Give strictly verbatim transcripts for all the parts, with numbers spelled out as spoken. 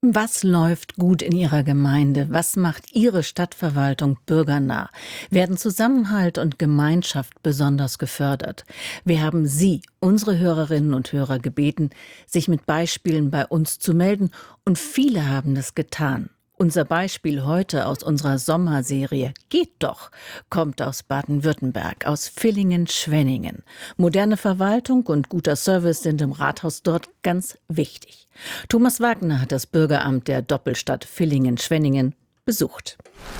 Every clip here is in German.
Was läuft gut in Ihrer Gemeinde? Was macht Ihre Stadtverwaltung bürgernah? Werden Zusammenhalt und Gemeinschaft besonders gefördert? Wir haben Sie, unsere Hörerinnen und Hörer, gebeten, sich mit Beispielen bei uns zu melden, und viele haben es getan. Unser Beispiel heute aus unserer Sommerserie Geht doch kommt aus Baden-Württemberg, aus Villingen-Schwenningen. Moderne Verwaltung und guter Service sind im Rathaus dort ganz wichtig. Thomas Wagner hat das Bürgeramt der Doppelstadt Villingen-Schwenningen besucht.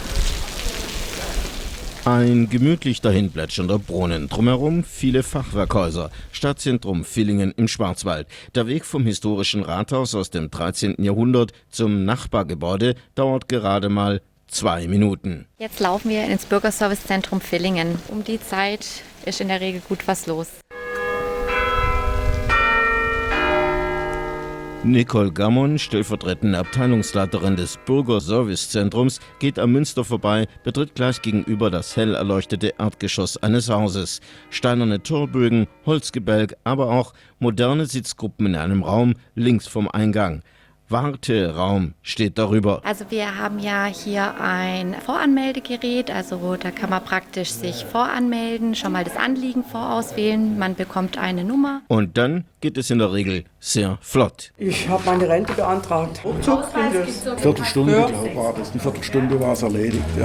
Ein gemütlich dahinplätschernder Brunnen, drumherum viele Fachwerkhäuser, Stadtzentrum Villingen im Schwarzwald. Der Weg vom historischen Rathaus aus dem dreizehnten Jahrhundert zum Nachbargebäude dauert gerade mal zwei Minuten. Jetzt laufen wir ins Bürgerservicezentrum Villingen. Um die Zeit ist in der Regel gut was los. Nicole Gammon, stellvertretende Abteilungsleiterin des Bürgerservicezentrums, geht am Münster vorbei, betritt gleich gegenüber das hell erleuchtete Erdgeschoss eines Hauses. Steinerne Torbögen, Holzgebälk, aber auch moderne Sitzgruppen in einem Raum links vom Eingang. Warteraum steht darüber. Also wir haben ja hier ein Voranmeldegerät, also da kann man praktisch sich voranmelden, schon mal das Anliegen vorauswählen, man bekommt eine Nummer. Und dann geht es in der Regel sehr flott. Ich habe meine Rente beantragt. Ruckzuck ging das. Viertelstunde, ja. glaube ich, war das. Eine Viertelstunde war es erledigt. Ja.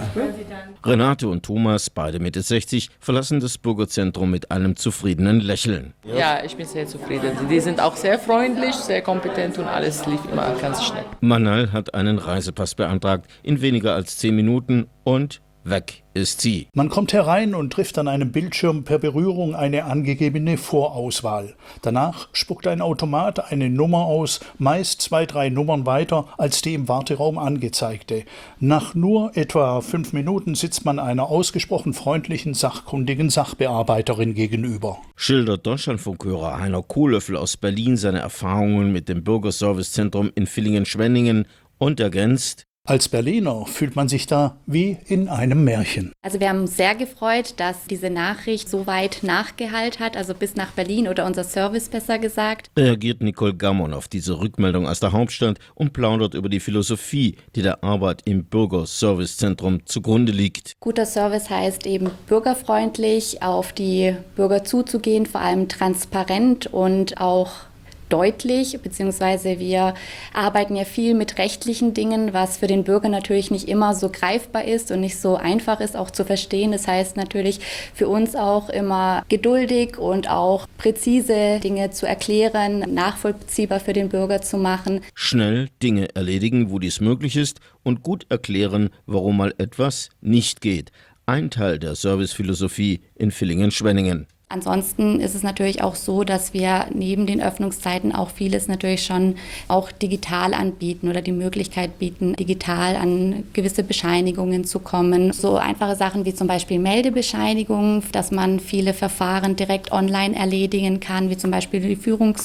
Renate und Thomas, beide Mitte sechzig, verlassen das Bürgerzentrum mit einem zufriedenen Lächeln. Ja, ich bin sehr zufrieden. Die sind auch sehr freundlich, sehr kompetent und alles lief immer ganz schnell. Manal hat einen Reisepass beantragt, in weniger als zehn Minuten, und weg ist sie. Man kommt herein und trifft an einem Bildschirm per Berührung eine angegebene Vorauswahl. Danach spuckt ein Automat eine Nummer aus, meist zwei, drei Nummern weiter als die im Warteraum angezeigte. Nach nur etwa fünf Minuten sitzt man einer ausgesprochen freundlichen, sachkundigen Sachbearbeiterin gegenüber. Schildert Deutschlandfunkhörer Heiner Kohlöffel aus Berlin seine Erfahrungen mit dem Bürgerservicezentrum in Villingen-Schwenningen und ergänzt: Als Berliner fühlt man sich da wie in einem Märchen. Also wir haben uns sehr gefreut, dass diese Nachricht so weit nachgehallt hat, also bis nach Berlin, oder unser Service besser gesagt. Reagiert Nicole Gammon auf diese Rückmeldung aus der Hauptstadt und plaudert über die Philosophie, die der Arbeit im Bürgerservicezentrum zugrunde liegt. Guter Service heißt eben bürgerfreundlich, auf die Bürger zuzugehen, vor allem transparent und auch deutlich, beziehungsweise wir arbeiten ja viel mit rechtlichen Dingen, was für den Bürger natürlich nicht immer so greifbar ist und nicht so einfach ist auch zu verstehen. Das heißt natürlich für uns auch immer geduldig und auch präzise Dinge zu erklären, nachvollziehbar für den Bürger zu machen. Schnell Dinge erledigen, wo dies möglich ist, und gut erklären, warum mal etwas nicht geht. Ein Teil der Servicephilosophie in Villingen-Schwenningen. Ansonsten ist es natürlich auch so, dass wir neben den Öffnungszeiten auch vieles natürlich schon auch digital anbieten oder die Möglichkeit bieten, digital an gewisse Bescheinigungen zu kommen. So einfache Sachen wie zum Beispiel Meldebescheinigung, dass man viele Verfahren direkt online erledigen kann, wie zum Beispiel die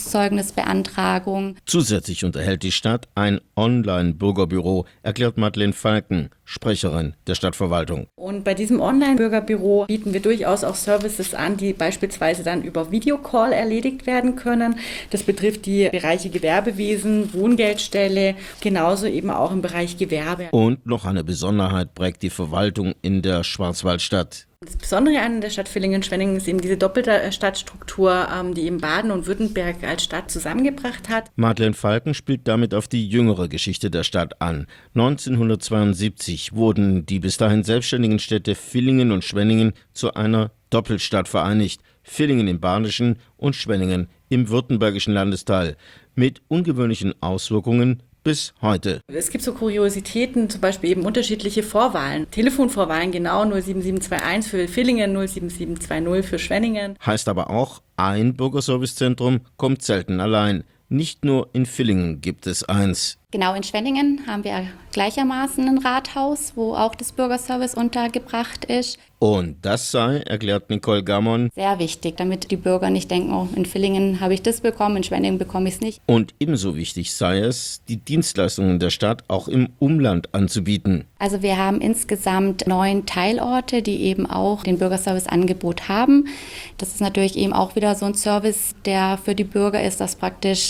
Führungszeugnisbeantragung. Zusätzlich unterhält die Stadt ein Online-Bürgerbüro, erklärt Madeleine Falken, Sprecherin der Stadtverwaltung. Und bei diesem Online-Bürgerbüro bieten wir durchaus auch Services an, die beispielsweise dann über Videocall erledigt werden können. Das betrifft die Bereiche Gewerbewesen, Wohngeldstelle, genauso eben auch im Bereich Gewerbe. Und noch eine Besonderheit prägt die Verwaltung in der Schwarzwaldstadt. Das Besondere an der Stadt Villingen-Schwenningen ist eben diese doppelte Stadtstruktur, die eben Baden und Württemberg als Stadt zusammengebracht hat. Madeleine Falken spielt damit auf die jüngere Geschichte der Stadt an. neunzehnhundertzweiundsiebzig wurden die bis dahin selbstständigen Städte Villingen und Schwenningen zu einer Doppelstadt vereinigt. Villingen im badischen und Schwenningen im württembergischen Landesteil. Mit ungewöhnlichen Auswirkungen bis heute. Es gibt so Kuriositäten, zum Beispiel eben unterschiedliche Vorwahlen. Telefonvorwahlen genau, null sieben sieben zwei eins für Villingen, null sieben sieben zwei null für Schwenningen. Heißt aber auch, ein Bürgerservicezentrum kommt selten allein. Nicht nur in Villingen gibt es eins. Genau, in Schwenningen haben wir gleichermaßen ein Rathaus, wo auch das Bürgerservice untergebracht ist. Und das sei, erklärt Nicole Gammon, sehr wichtig, damit die Bürger nicht denken, oh, in Villingen habe ich das bekommen, in Schwenningen bekomme ich es nicht. Und ebenso wichtig sei es, die Dienstleistungen der Stadt auch im Umland anzubieten. Also wir haben insgesamt neun Teilorte, die eben auch den Bürgerservice-Angebot haben. Das ist natürlich eben auch wieder so ein Service, der für die Bürger ist, dass praktisch auch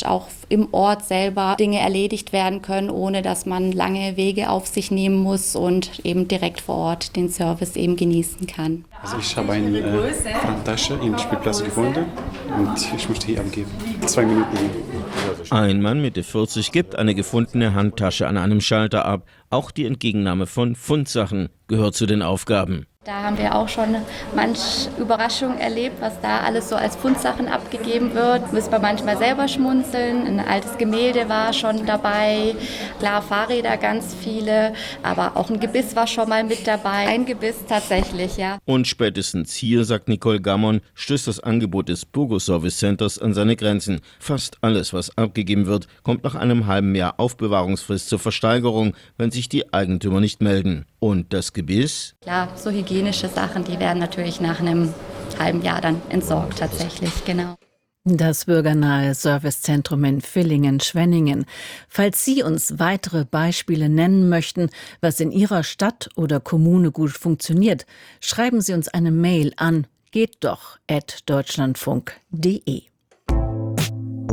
im Ort selber Dinge erledigt werden können, ohne dass man lange Wege auf sich nehmen muss und eben direkt vor Ort den Service eben genießen kann. Also ich habe eine äh, Handtasche im Spielplatz gefunden und ich möchte hier abgeben. Zwei Minuten. Ein Mann Mitte vierzig gibt eine gefundene Handtasche an einem Schalter ab. Auch die Entgegennahme von Fundsachen gehört zu den Aufgaben. Da haben wir auch schon manch Überraschung erlebt, was da alles so als Fundsachen abgegeben wird. Müssen wir manchmal selber schmunzeln. Ein altes Gemälde war schon dabei, klar Fahrräder ganz viele, aber auch ein Gebiss war schon mal mit dabei. Ein Gebiss tatsächlich, ja. Und spätestens hier, sagt Nicole Gammon, stößt das Angebot des Bürgerservice Centers an seine Grenzen. Fast alles, was abgegeben wird, kommt nach einem halben Jahr Aufbewahrungsfrist zur Versteigerung, wenn sich die Eigentümer nicht melden. Und das Gebiss? Klar, so hygienische Sachen, die werden natürlich nach einem halben Jahr dann entsorgt tatsächlich, genau. Das bürgernahe Servicezentrum in Villingen-Schwenningen. Falls Sie uns weitere Beispiele nennen möchten, was in Ihrer Stadt oder Kommune gut funktioniert, schreiben Sie uns eine Mail an geht doch at deutschlandfunk punkt de.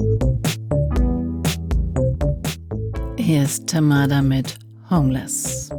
Hier ist Tamada mit Homeless.